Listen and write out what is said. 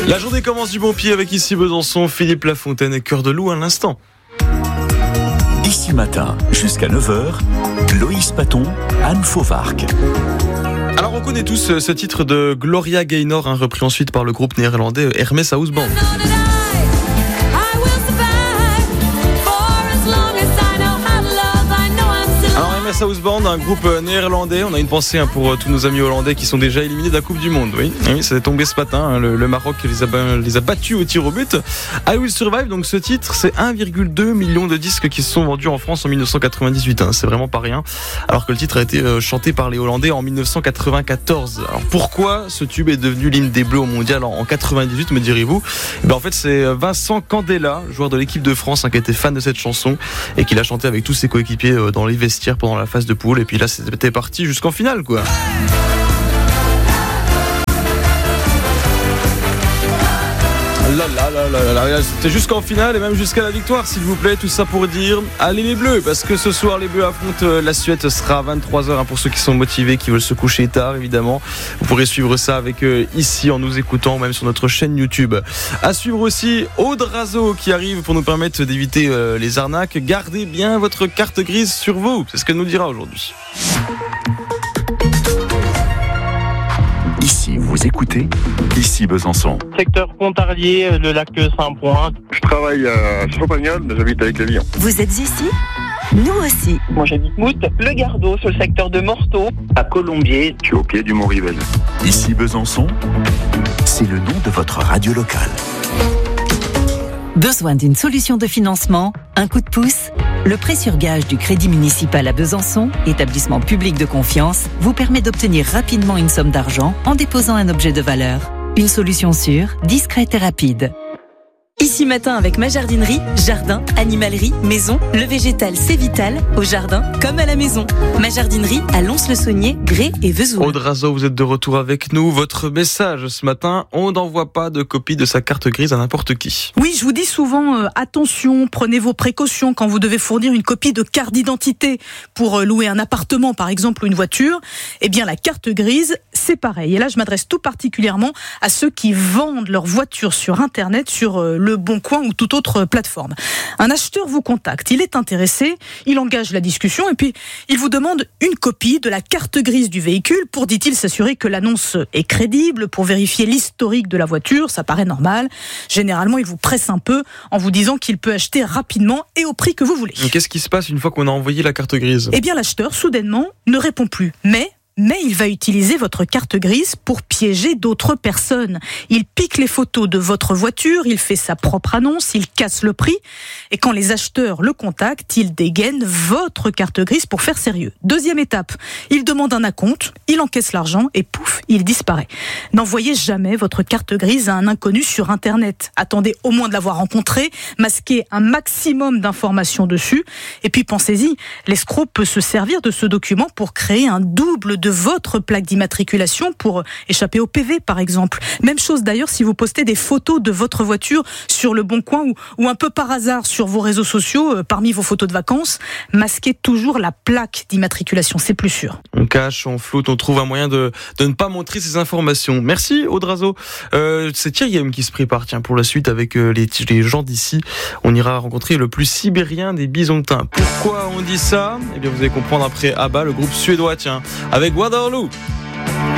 La journée commence du bon pied avec ici Besançon, Philippe Lafontaine et Cœur de Loup à l'instant. Ici matin, jusqu'à 9h, Loïs Paton, Anne Fauvarc. Alors on connaît tous ce titre de Gloria Gaynor, repris ensuite par le groupe néerlandais Hermes House Band. House Band, un groupe néerlandais. On a une pensée pour tous nos amis hollandais qui sont déjà éliminés de la Coupe du Monde. Oui, ça est tombé ce matin. Le Maroc les a battus au tir au but. I Will Survive, donc ce titre, c'est 1,2 million de disques qui se sont vendus en France en 1998. C'est vraiment pas rien. Alors que le titre a été chanté par les Hollandais en 1994. Alors pourquoi ce tube est devenu l'hymne des Bleus au mondial en 98, me direz-vous? En fait, c'est Vincent Candela, joueur de l'équipe de France, qui était fan de cette chanson et qui l'a chanté avec tous ses coéquipiers dans les vestiaires pendant la phase de poule, et puis là c'était parti jusqu'en finale quoi. C'était jusqu'en finale et même jusqu'à la victoire s'il vous plaît, tout ça pour dire allez les Bleus, parce que ce soir les Bleus affrontent la Suède. Ce sera à 23h pour ceux qui sont motivés, qui veulent se coucher tard évidemment. Vous pourrez suivre ça avec ici en nous écoutant, ou même sur notre chaîne YouTube. À suivre aussi Aude Razo qui arrive pour nous permettre d'éviter les arnaques. Gardez bien votre carte grise sur vous, c'est ce qu'elle nous dira aujourd'hui. Ici, vous écoutez, ici Besançon. Secteur Pontarlier, le lac Saint-Point. Je travaille à Champagnol, mais j'habite avec Lévian. Vous êtes ici ? Nous aussi. Moi j'habite Mout, le Gardot, sur le secteur de Morteau. À Colombier, je suis au pied du Mont-Rivel. Ici Besançon, c'est le nom de votre radio locale. Besoin d'une solution de financement, un coup de pouce ? Le prêt sur gage du Crédit municipal à Besançon, établissement public de confiance, vous permet d'obtenir rapidement une somme d'argent en déposant un objet de valeur. Une solution sûre, discrète et rapide. Ici matin avec ma jardinerie, jardin, animalerie, maison, le végétal c'est vital, au jardin comme à la maison. Ma jardinerie à Lons-le-Saunier, Grès et Vesoul. Aude Razo, vous êtes de retour avec nous. Votre message ce matin, on n'envoie pas de copie de sa carte grise à n'importe qui. Oui, je vous dis souvent, attention, prenez vos précautions quand vous devez fournir une copie de carte d'identité pour louer un appartement par exemple ou une voiture. Eh bien la carte grise, c'est pareil. Et là je m'adresse tout particulièrement à ceux qui vendent leur voiture sur internet, sur Le Bon Coin ou toute autre plateforme. Un acheteur vous contacte, il est intéressé, il engage la discussion et puis il vous demande une copie de la carte grise du véhicule pour, dit-il, s'assurer que l'annonce est crédible, pour vérifier l'historique de la voiture, ça paraît normal. Généralement, il vous presse un peu en vous disant qu'il peut acheter rapidement et au prix que vous voulez. Mais qu'est-ce qui se passe une fois qu'on a envoyé la carte grise ? Eh bien, l'acheteur, soudainement, ne répond plus. Mais il va utiliser votre carte grise pour piéger d'autres personnes. Il pique les photos de votre voiture, il fait sa propre annonce, il casse le prix. Et quand les acheteurs le contactent, il dégaine votre carte grise pour faire sérieux. Deuxième étape, il demande un acompte, il encaisse l'argent et pouf, il disparaît. N'envoyez jamais votre carte grise à un inconnu sur Internet. Attendez au moins de l'avoir rencontré, masquez un maximum d'informations dessus. Et puis pensez-y, l'escroc peut se servir de ce document pour créer un double de votre plaque d'immatriculation pour échapper au PV par exemple. Même chose d'ailleurs si vous postez des photos de votre voiture sur Le Bon Coin ou un peu par hasard sur vos réseaux sociaux, parmi vos photos de vacances, masquez toujours la plaque d'immatriculation, c'est plus sûr. On cache, on floute, on trouve un moyen de ne pas montrer ces informations. Merci Aude Razo. C'est Thierry qui se prépare pour la suite avec les gens d'ici. On ira rencontrer le plus sibérien des bisontins. Pourquoi on dit ça ? Eh bien vous allez comprendre après ABBA, le groupe suédois avec Waterloo.